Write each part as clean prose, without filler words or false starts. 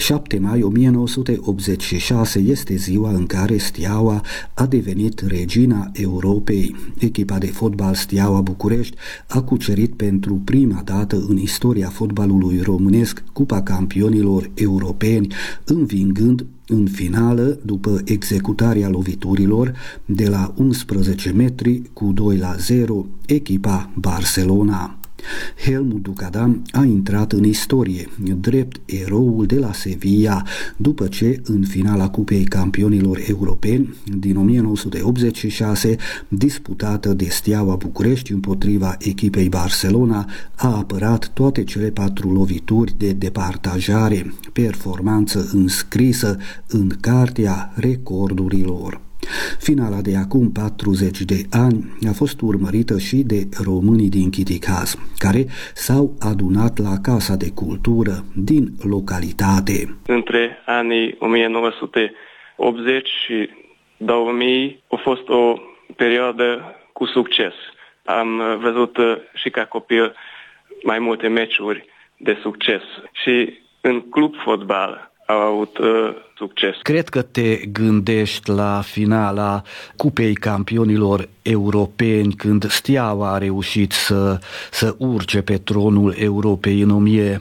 7 mai 1986 este ziua în care Steaua a devenit regina Europei. Echipa de fotbal Steaua București a cucerit pentru prima dată în istoria fotbalului românesc Cupa Campionilor Europeni, învingând în finală, după executarea loviturilor de la 11 metri cu 2-0, echipa Barcelona. Helmut Ducadam a intrat în istorie, drept eroul de la Sevilla, după ce, în finala Cupei Campionilor Europeni din 1986, disputată de Steaua București împotriva echipei Barcelona, a apărat toate cele 4 lovituri de departajare, performanță înscrisă în cartea recordurilor. Finala de acum 40 de ani a fost urmărită și de românii din Chiticaz, care s-au adunat la Casa de Cultură din localitate. Între anii 1980 și 2000 a fost o perioadă cu succes. Am văzut și ca copil mai multe meciuri de succes și în club fotbal au avut succes. Cred că te gândești la finala Cupei Campionilor Europeni, când Steaua a reușit să urce pe tronul Europei în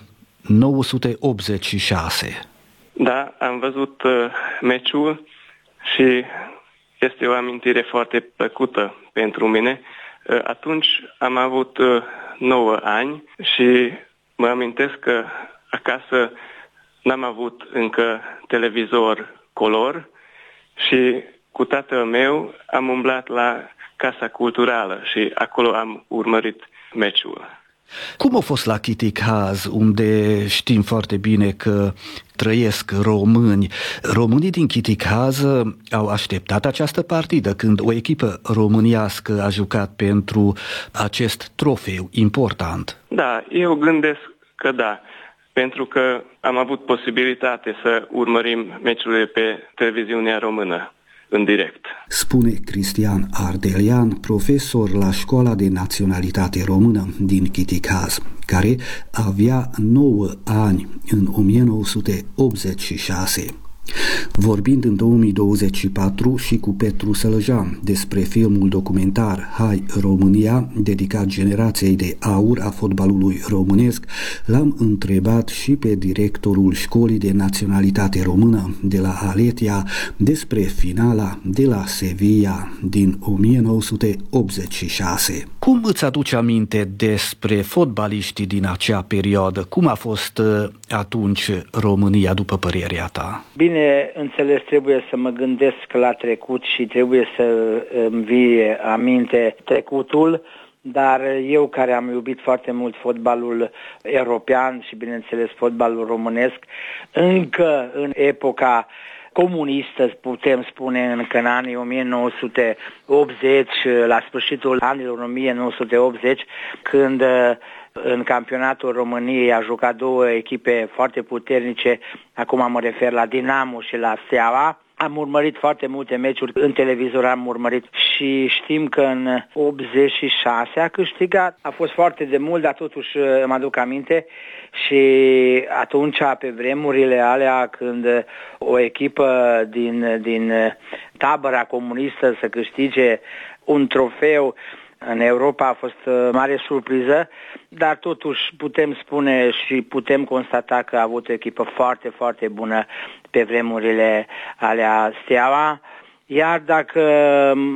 1986. Da, am văzut meciul și este o amintire foarte plăcută pentru mine. Atunci am avut 9 ani și mă amintesc că acasă n-am avut încă televizor color și cu tatăl meu am umblat la Casa Culturală și acolo am urmărit meciul. Cum a fost la Chiticaz, unde știm foarte bine că trăiesc români? Românii din Chiticaz au așteptat această partidă când o echipă românească a jucat pentru acest trofeu important. Da, eu gândesc că da. Pentru că am avut posibilitate să urmărim meciurile pe televiziunea română în direct. Spune Cristian Ardelian, profesor la Școala de Naționalitate Română din Chiticaz, care avea 9 ani în 1986. Vorbind în 2024 și cu Petru Sălăjan despre filmul documentar Hai România, dedicat generației de aur a fotbalului românesc, l-am întrebat și pe directorul Școlii de Naționalitate Română de la Aletia despre finala de la Sevilla din 1986. Cum îți aduce aminte despre fotbaliștii din acea perioadă? Cum a fost atunci România, după părerea ta? Bine înțeles, trebuie să mă gândesc la trecut și trebuie să îmi vie aminte trecutul, dar eu, care am iubit foarte mult fotbalul european și bineînțeles fotbalul românesc, încă în epoca comunistă, putem spune, încă în anii 1980, la sfârșitul anilor 1980, când în campionatul României a jucat 2 echipe foarte puternice, acum mă refer la Dinamo și la Steaua. Am urmărit foarte multe meciuri, în televizor am urmărit și știm că în 86 a câștigat. A fost foarte de mult, dar totuși îmi aduc aminte și atunci, pe vremurile alea, când o echipă din tabăra comunistă să câștige un trofeu în Europa a fost mare surpriză, dar totuși putem spune și putem constata că a avut o echipă foarte, foarte bună pe vremurile alea Steaua. Iar dacă